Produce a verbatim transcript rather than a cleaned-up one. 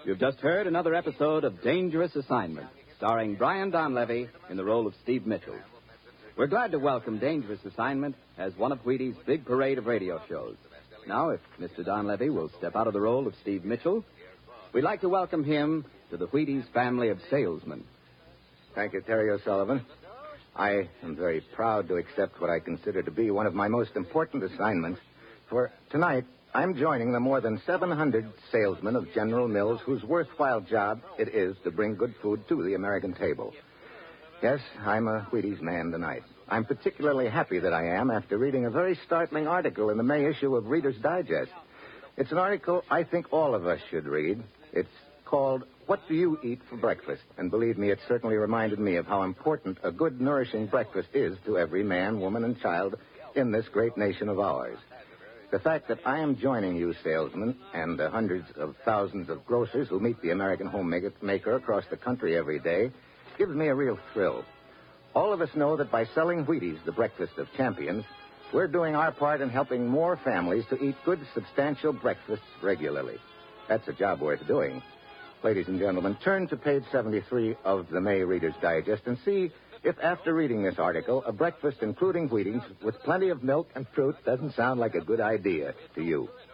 You've just heard another episode of Dangerous Assignment, starring Brian Donlevy in the role of Steve Mitchell. We're glad to welcome Dangerous Assignment as one of Wheaties' big parade of radio shows. Now, if Mister Donlevy will step out of the role of Steve Mitchell, we'd like to welcome him to the Wheaties family of salesmen. Thank you, Terry O'Sullivan. I am very proud to accept what I consider to be one of my most important assignments. For tonight, I'm joining the more than seven hundred salesmen of General Mills whose worthwhile job it is to bring good food to the American table. Yes, I'm a Wheaties man tonight. I'm particularly happy that I am after reading a very startling article in the May issue of Reader's Digest. It's an article I think all of us should read. It's called What Do You Eat for Breakfast? And believe me, it certainly reminded me of how important a good, nourishing breakfast is to every man, woman, and child in this great nation of ours. The fact that I am joining you salesmen and the hundreds of thousands of grocers who meet the American homemaker across the country every day gives me a real thrill. All of us know that by selling Wheaties, the breakfast of champions, we're doing our part in helping more families to eat good, substantial breakfasts regularly. That's a job worth doing. Ladies and gentlemen, turn to page seventy-three of the May Reader's Digest and see if after reading this article, a breakfast including Wheaties with plenty of milk and fruit doesn't sound like a good idea to you.